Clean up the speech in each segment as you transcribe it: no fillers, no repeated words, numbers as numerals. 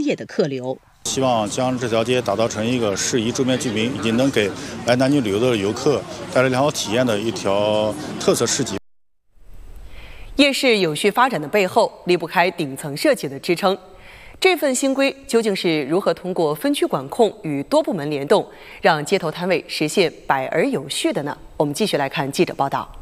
业的客流。 希望将这条街打造成一个适宜周边居民以及能给来南京旅游的游客带来良好体验的一条特色市集。 夜市有序发展的背后，离不开顶层设计的支撑。这份新规究竟是如何通过分区管控与多部门联动，让街头摊位实现摆而有序的呢？我们继续来看记者报道。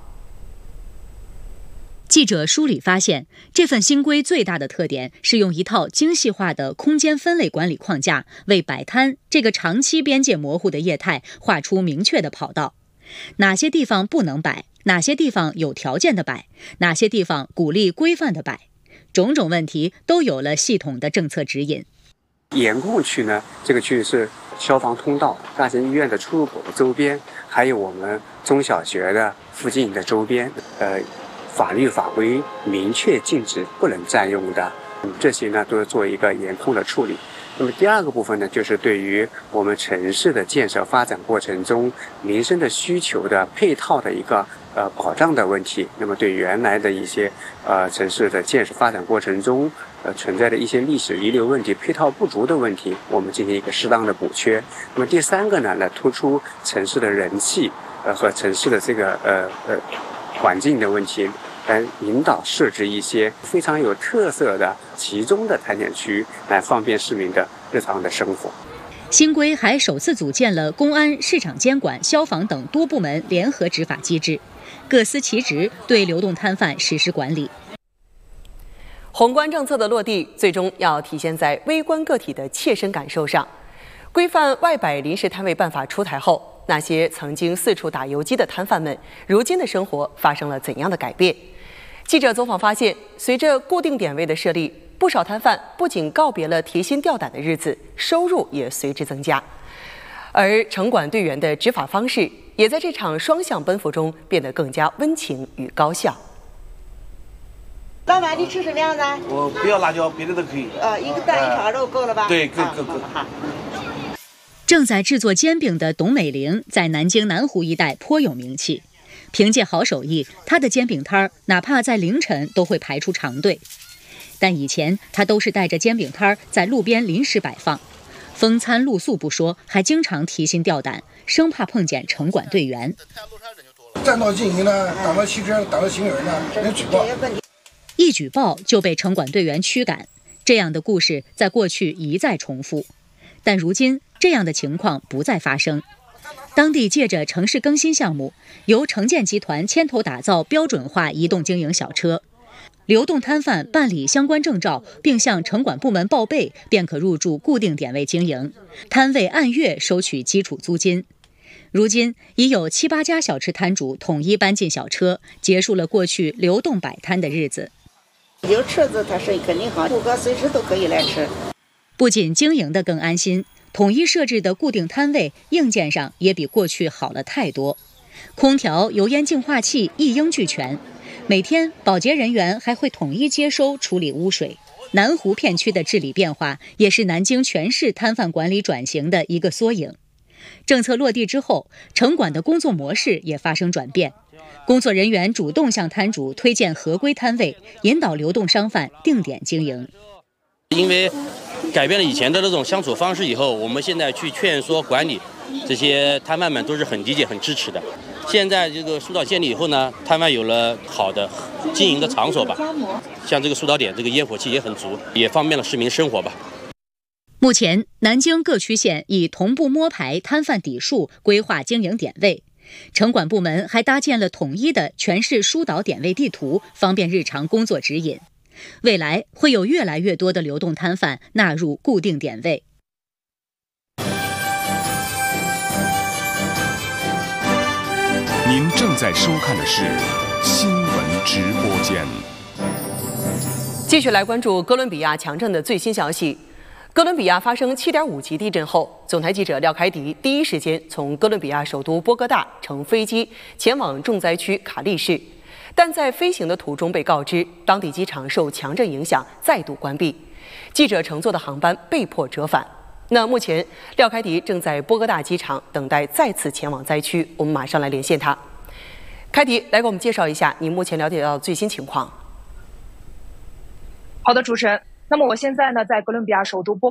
记者梳理发现，这份新规最大的特点是用一套精细化的空间分类管理框架，为摆摊这个长期边界模糊的业态画出明确的跑道。哪些地方不能摆，哪些地方有条件的摆，哪些地方鼓励规范的摆，种种问题都有了系统的政策指引。 严控区呢，这个区域是消防通道、大型医院的出入口的周边，还有我们中小学的附近的周边，法律法规明确禁止不能占用的，这些呢都是做一个严控的处理。那么第二个部分呢，就是对于我们城市的建设发展过程中民生的需求的配套的一个保障的问题。那么对原来的一些城市的建设发展过程中存在的一些历史遗留问题、配套不足的问题，我们进行一个适当的补缺。那么第三个呢，来突出城市的人气和城市的这个环境的问题。来引导设置一些非常有特色的集中的摊点区，来方便市民的日常的生活。 新规还首次组建了公安、市场监管、消防等多部门联合执法机制，各司其职，对流动摊贩实施管理。 宏观政策的落地，最终要体现在微观个体的切身感受上。规范外摆临时摊位办法出台后，那些曾经四处打游击的摊贩们，如今的生活发生了怎样的改变？记者走访发现，随着固定点位的设立，不少摊贩不仅告别了提心吊胆的日子，收入也随之增加。而城管队员的执法方式，也在这场双向奔赴中变得更加温情与高效。 老板，你吃什么样的？ 我不要辣椒，别的都可以。 一个蛋一条肉够了吧？ 对，够。 好。 正在制作煎饼的董美玲，在南京南湖一带颇有名气。凭借好手艺，她的煎饼摊哪怕在凌晨都会排出长队。但以前她都是带着煎饼摊在路边临时摆放，风餐露宿不说，还经常提心吊胆，生怕碰见城管队员。 占道经营呢，打到汽车，打到行人呢，人举报， 一举报就被城管队员驱赶。这样的故事在过去一再重复，但如今这样的情况不再发生。当地借着城市更新项目，由城建集团牵头打造标准化移动经营小车，流动摊贩办理相关证照，并向城管部门报备，便可入驻固定点位经营，摊位按月收取基础租金。如今已有7、8家小吃摊主统一搬进小车，结束了过去流动摆摊的日子。 有车子，它生意肯定好，顾客随时都可以来吃。 不仅经营得更安心，统一设置的固定摊位硬件上也比过去好了太多，空调、油烟净化器一应俱全。每天保洁人员还会统一接收处理污水。南湖片区的治理变化，也是南京全市摊贩管理转型的一个缩影。政策落地之后，城管的工作模式也发生转变，工作人员主动向摊主推荐合规摊位，引导流动商贩定点经营。 因为改变了以前的那种相处方式以后，我们现在去劝说管理这些摊贩们都是很理解、很支持的。现在这个疏导建立以后呢，摊贩有了好的经营的场所吧，像这个疏导点，这个烟火气也很足，也方便了市民生活吧。 目前，南京各区县已同步摸排摊贩底数，规划经营点位。城管部门还搭建了统一的全市疏导点位地图，方便日常工作指引。未来会有越来越多的流动摊贩纳入固定点位。 您正在收看的是新闻直播间。 继续来关注哥伦比亚强震的最新消息。哥伦比亚发生7.5级地震后，总台记者廖凯迪第一时间从哥伦比亚首都波哥大乘飞机前往重灾区卡利市，但在飞行的途中被告知当地机场受强震影响再度关闭，记者乘坐的航班被迫折返。那目前廖凯迪正在波哥大机场等待再次前往灾区，我们马上来连线他。凯迪，来给我们介绍一下你目前了解到的最新情况。 好的，主持人。那么我现在呢，在哥伦比亚首都波